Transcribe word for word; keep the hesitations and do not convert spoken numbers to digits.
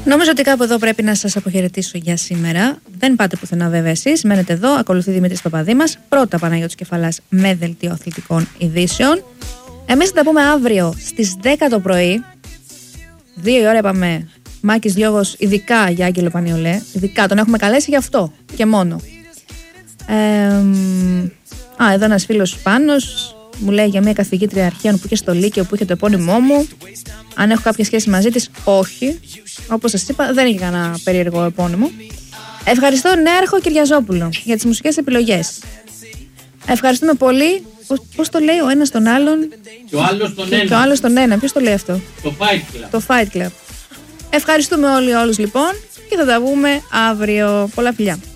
Νομίζω ότι κάπου εδώ πρέπει να σας αποχαιρετήσω για σήμερα. Δεν πάτε πουθενά βέβαια εσείς. Μένετε εδώ. Ακολουθεί Δημήτρης Παπαδήμας. Πρώτα Παναγιώτης Κεφαλάς με δελτίο αθλητικών ειδήσεων. Εμείς θα τα πούμε αύριο στις δέκα το πρωί. Δύο η ώρα είπαμε. Μάκης Διώγος, ειδικά για Άγγελο Πανιολέ. Ειδικά τον έχουμε καλέσει γι' αυτό και μόνο. Ε, α, εδώ ένας φίλος Πάνος μου λέει για μια καθηγήτρια αρχαίων που είχε στο Λύκειο που είχε το επώνυμό μου. Αν έχω κάποια σχέση μαζί της, όχι. Όπως σας είπα, δεν είχε κανένα περίεργο επώνυμο. Ευχαριστώ Νέαρχο Κυριαζόπουλο για τις μουσικές επιλογές. Ευχαριστούμε πολύ. Πώς, πώς το λέει ο ένας τον άλλον? Και ο άλλος τον ένα. Και ο άλλος τον ένα. Ποιος το λέει αυτό? Το Fight Club. Το Fight Club. Ευχαριστούμε όλοι όλους λοιπόν και θα τα πούμε αύριο. Πολλά φιλιά.